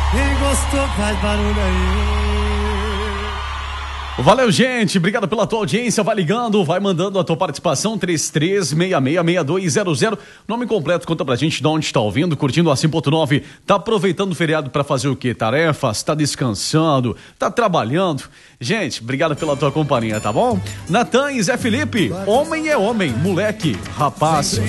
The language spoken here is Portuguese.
Quem gostou faz barulho aí. Valeu, gente. Obrigado pela tua audiência. Vai ligando, vai mandando a tua participação. 33666200. Nome completo, conta pra gente de onde tá ouvindo, curtindo a 100.9. Tá aproveitando o feriado pra fazer o quê? Tarefas? Tá descansando? Tá trabalhando? Gente, obrigado pela tua companhia, tá bom? Natan e Zé Felipe. Homem é homem, moleque, rapaz.